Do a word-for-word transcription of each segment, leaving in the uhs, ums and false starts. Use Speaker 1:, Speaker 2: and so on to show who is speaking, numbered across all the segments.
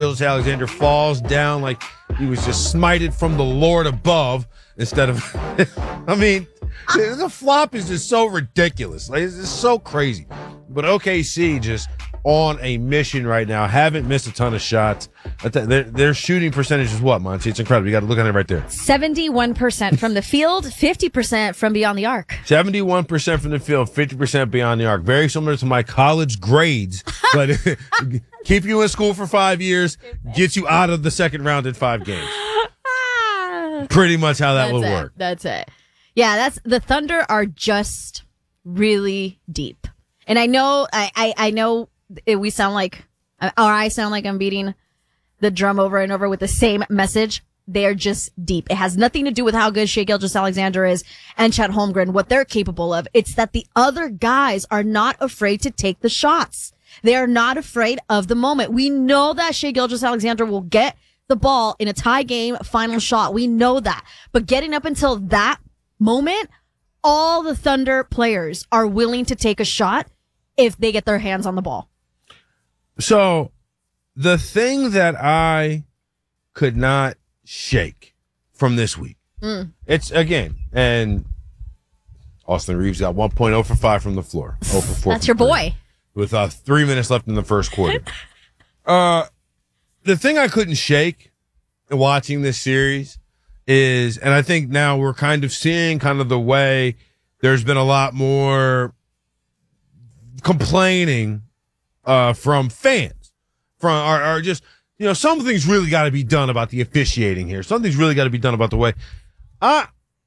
Speaker 1: Gilgeous-Alexander falls down like he was just smited from the Lord above instead of, I mean, the flop is just so ridiculous. Like, it's just so crazy. But O K C just on a mission right now. Haven't missed a ton of shots. Their, their shooting percentage is what, Monty? It's incredible. You got to look at it right there.
Speaker 2: seventy-one percent from the field, fifty percent from beyond the arc.
Speaker 1: seventy-one percent from the field, fifty percent beyond the arc. Very similar to my college grades, but keep you in school for five years, get you out of the second round in five games. Pretty much how that
Speaker 2: that's
Speaker 1: will
Speaker 2: it.
Speaker 1: work.
Speaker 2: That's it. Yeah, that's the Thunder are just really deep. And I know, I, I, I know it, we sound like, or I sound like I'm beating the drum over and over with the same message. They're just deep. It has nothing to do with how good Shai Gilgeous-Alexander is and Chet Holmgren, what they're capable of. It's that the other guys are not afraid to take the shots. They are not afraid of the moment. We know that Shai Gilgeous-Alexander will get the ball in a tie game final shot. We know that. But getting up until that moment, all the Thunder players are willing to take a shot if they get their hands on the ball.
Speaker 1: So the thing that I could not shake from this week, mm. it's again, and Austin Reeves got one point oh for five from the floor. oh for four
Speaker 2: That's your boy.
Speaker 1: With uh, three minutes left in the first quarter. uh, the thing I couldn't shake watching this series is, and I think now we're kind of seeing kind of the way there's been a lot more complaining uh, from fans, from are, are just, you know, something's really got to be done about the officiating here. Something's really got to be done about the way. Uh,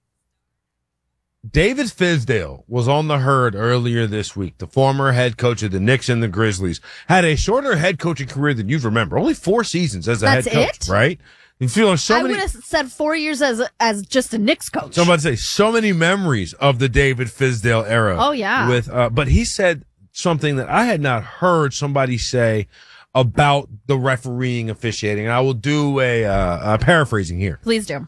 Speaker 1: David Fizdale was on the herd earlier this week. The former head coach of the Knicks and the Grizzlies had a shorter head coaching career than you'd remember. Only four seasons as a
Speaker 2: That's
Speaker 1: head coach,
Speaker 2: it?
Speaker 1: right? You feel so
Speaker 2: I
Speaker 1: many.
Speaker 2: would have said four years as as just a Knicks coach.
Speaker 1: So I'm about to say so many memories of the David Fizdale era.
Speaker 2: Oh yeah.
Speaker 1: With uh, but he said something that I had not heard somebody say about the refereeing officiating. And I will do a, uh, a paraphrasing here.
Speaker 2: Please do.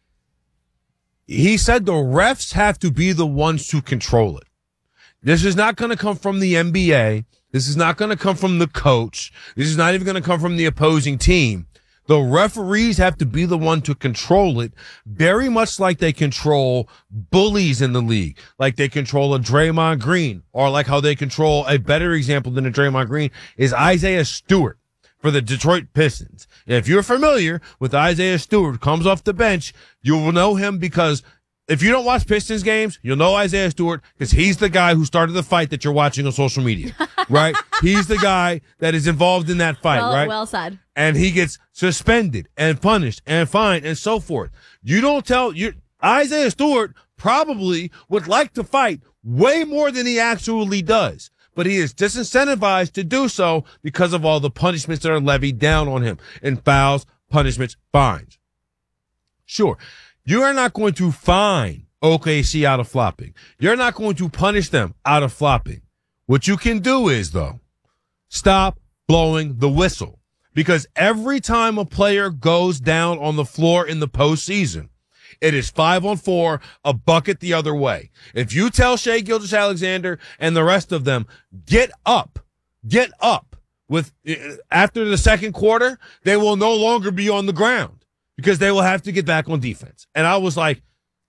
Speaker 1: He said the refs have to be the ones to control it. This is not going to come from the N B A. This is not going to come from the coach. This is not even going to come from the opposing team. The referees have to be the one to control it, very much like they control bullies in the league, like they control a Draymond Green, or like how they control, a better example than a Draymond Green is Isaiah Stewart for the Detroit Pistons. If you're familiar with Isaiah Stewart, comes off the bench, you will know him because if you don't watch Pistons games, you'll know Isaiah Stewart because he's the guy who started the fight that you're watching on social media, right? He's the guy that is involved in that fight,
Speaker 2: well,
Speaker 1: right?
Speaker 2: Well said.
Speaker 1: And he gets suspended and punished and fined and so forth. You don't tell you Isaiah Stewart probably would like to fight way more than he actually does, but he is disincentivized to do so because of all the punishments that are levied down on him in fouls, punishments, fines. Sure. You are not going to fine O K C out of flopping. You're not going to punish them out of flopping. What you can do is, though, stop blowing the whistle. Because every time a player goes down on the floor in the postseason, it is five on four, a bucket the other way. If you tell Shai Gilgeous-Alexander and the rest of them, get up, get up, with after the second quarter, they will no longer be on the ground. Because they will have to get back on defense. And I was like,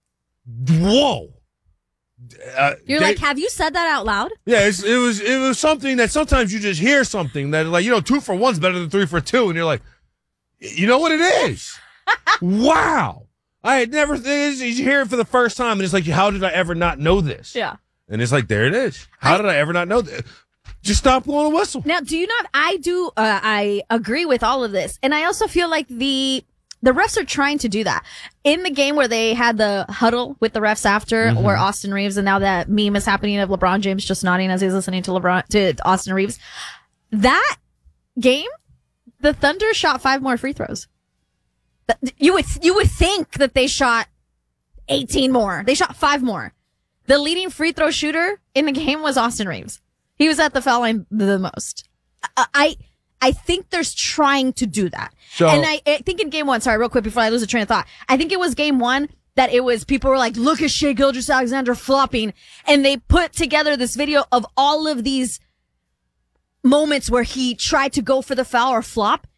Speaker 1: whoa. Uh,
Speaker 2: You're
Speaker 1: they,
Speaker 2: like, have you said that out loud?
Speaker 1: Yeah, it's, it was it was something that sometimes you just hear something that, like, you know, two for one's better than three for two. And you're like, you know what it is? Wow. I had never, you hear it for the first time. And it's like, how did I ever not know this?
Speaker 2: Yeah.
Speaker 1: And it's like, there it is. How I, did I ever not know this? Just stop blowing a whistle.
Speaker 2: Now, do you not, I do, uh, I agree with all of this. And I also feel like the, The refs are trying to do that. In the game where they had the huddle with the refs after, mm-hmm. where Austin Reeves, and now that meme is happening of LeBron James just nodding as he's listening to LeBron, to Austin Reeves. That game, the Thunder shot five more free throws. You would, you would think that they shot eighteen more. They shot five more. The leading free throw shooter in the game was Austin Reeves. He was at the foul line the most. I, I I think there's trying to do that. So, and I, I think in game one, sorry, real quick before I lose a train of thought, I think it was game one that it was, people were like, look at Shai Gilgeous-Alexander flopping. And they put together this video of all of these moments where he tried to go for the foul or flop.